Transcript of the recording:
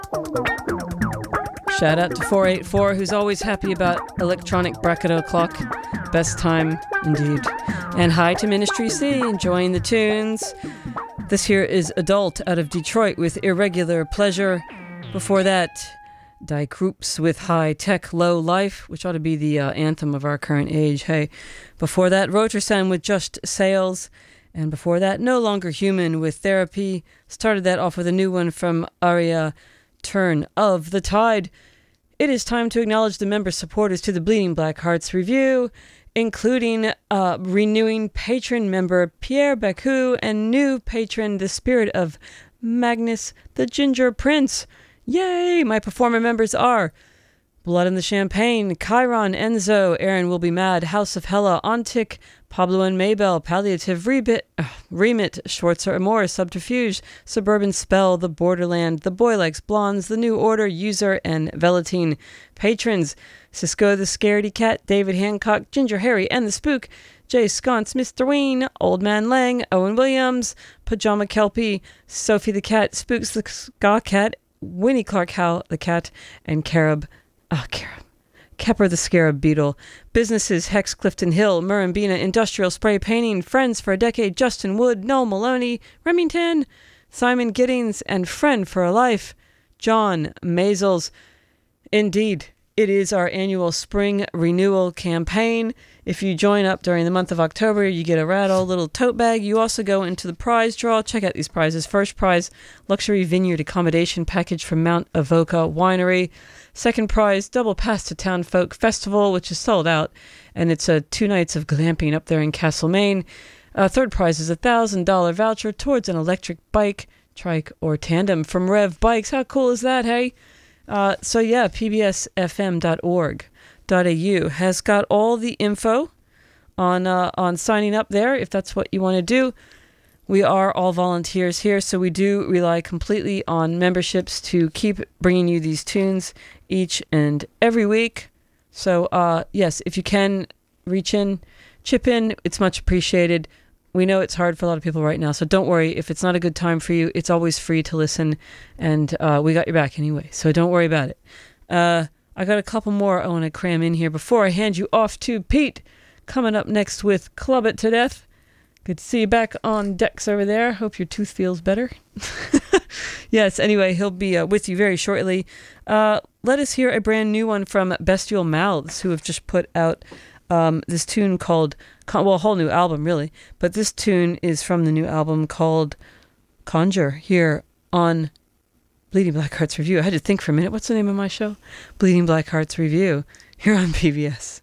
Shout out to 484, who's always happy about electronic bracket o'clock. Best time, indeed. And hi to Ministry C, enjoying the tunes. This here is Adult out of Detroit with Irregular Pleasure. Before that, Die Kroops with High Tech Low Life, which ought to be the anthem of our current age, hey. Before that, Rotersan with Just Sales. And before that, No Longer Human with Therapy. Started that off with a new one from Aria, Turn of the Tide. It is time to acknowledge the member supporters to the Bleeding Black Hearts Review, including renewing patron member Pierre Baku and new patron, the Spirit of Magnus the Ginger Prince. Yay! My performer members are Blood in the Champagne, Chiron, Enzo, Aaron Will Be Mad, House of Hella, Ontic, Pablo and Maybell, Palliative, Remit, Schwarzer Amor, Subterfuge, Suburban Spell, The Borderland, The Boy Likes Blondes, The New Order, User, and Velatine. Patrons, Cisco the Scaredy Cat, David Hancock, Ginger Harry and the Spook, Jay Sconce, Mr. Ween, Old Man Lang, Owen Williams, Pajama Kelpie, Sophie the Cat, Spooks the Ska Cat, Winnie Clark Howe the Cat, and Kepper the Scarab Beetle. Businesses, Hex Clifton Hill, Murrumbina Industrial Spray Painting, Friends for a Decade, Justin Wood, Noel Maloney, Remington, Simon Giddings, and Friend for a Life, John Maisels. Indeed, it is our annual spring renewal campaign. If you join up during the month of October, you get a rad old little tote bag. You also go into the prize draw. Check out these prizes. First prize, luxury vineyard accommodation package from Mount Avoca Winery. Second prize, double pass to Town Folk Festival, which is sold out, and it's 2 nights of glamping up there in Castlemaine. Third prize is a $1,000 voucher towards an electric bike, trike, or tandem from Rev Bikes. How cool is that, hey? So yeah, pbsfm.org.au has got all the info on signing up there, if that's what you want to do. We are all volunteers here, so we do rely completely on memberships to keep bringing you these tunes each and every week. So yes, if you can reach in, chip in, it's much appreciated. We know it's hard for a lot of people right now, so don't worry. If it's not a good time for you, it's always free to listen, and we got your back anyway, so don't worry about it. I got a couple more I want to cram in here before I hand you off to Pete, coming up next with Club It to Death. Good to see you back on decks over there. Hope your tooth feels better. Yes, anyway, he'll be with you very shortly. Let us hear a brand new one from Bestial Mouths, who have just put out this tune called, well, a whole new album, really. But this tune is from the new album called Conjure, here on Bleeding Black Hearts Review. I had to think for a minute. What's the name of my show? Bleeding Black Hearts Review, here on PBS.